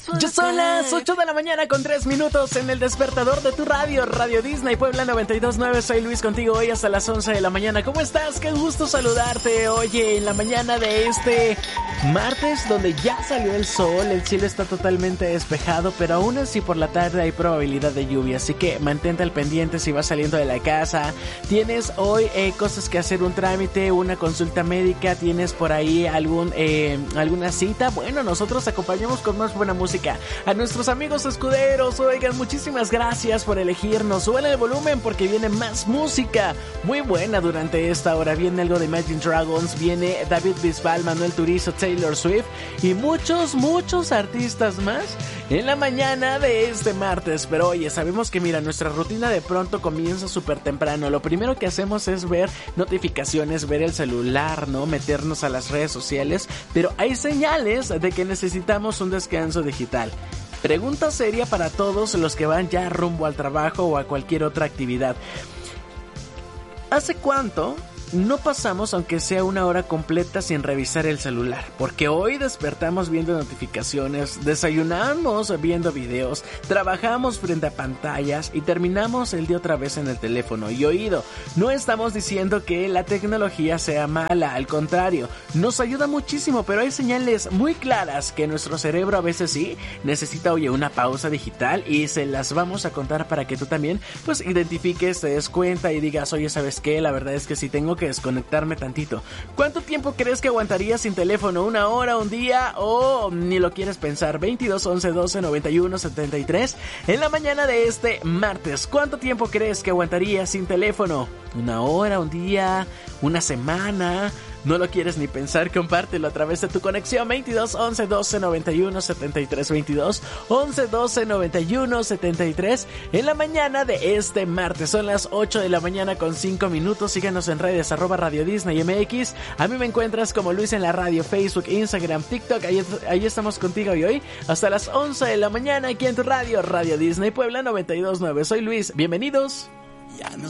Ya son las 8 de la mañana con 3 minutos en el despertador de tu radio, Radio Disney Puebla 92.9. Soy Luis contigo hoy hasta las 11 de la mañana. ¿Cómo estás? Qué gusto saludarte. Oye, en la mañana de este martes, donde ya salió el sol, el cielo está totalmente despejado, pero aún así por la tarde hay probabilidad de lluvia, así que mantente al pendiente si vas saliendo de la casa. Tienes hoy cosas que hacer, un trámite, una consulta médica, tienes por ahí alguna cita. Bueno, nosotros acompañamos con más buena música a nuestros amigos escuderos. Oigan, muchísimas gracias por elegirnos. Suban el volumen porque viene más música muy buena durante esta hora. Viene algo de Imagine Dragons, viene David Bisbal, Manuel Turizo, Taylor Swift y muchos artistas más en la mañana de este martes. Pero oye, sabemos que mira, nuestra rutina de pronto comienza súper temprano. Lo primero que hacemos es ver notificaciones, ver el celular, ¿no? Meternos a las redes sociales, pero hay señales de que necesitamos un descanso digital. Pregunta seria para todos los que van ya rumbo al trabajo o a cualquier otra actividad. ¿Hace cuánto no pasamos aunque sea una hora completa sin revisar el celular? Porque hoy despertamos viendo notificaciones, desayunamos viendo videos, trabajamos frente a pantallas y terminamos el día otra vez en el teléfono. Y oído, no estamos diciendo que la tecnología sea mala, al contrario, nos ayuda muchísimo, pero hay señales muy claras que nuestro cerebro a veces sí necesita, oye, una pausa digital, y se las vamos a contar para que tú también pues identifiques, te des cuenta y digas, oye, ¿sabes qué? La verdad es que sí tengo que desconectarme tantito. ¿Cuánto tiempo crees que aguantarías sin teléfono? ¿Una hora, un día o ni lo quieres pensar? 22 11 12 91 73 en la mañana de este martes. ¿Cuánto tiempo crees que aguantarías sin teléfono? ¿Una hora, un día, una semana? ¿No lo quieres ni pensar? Compártelo a través de tu conexión. 22 11 12 91 73 22 11 12 91 73 en la mañana de este martes. Son las 8 de la mañana con 5 minutos. Síganos en redes @Radio Disney MX. A mí me encuentras como Luis en la radio, Facebook, Instagram, TikTok. Ahí estamos contigo y hoy hasta las 11 de la mañana aquí en tu radio, Radio Disney Puebla 92.9. Soy Luis. Bienvenidos.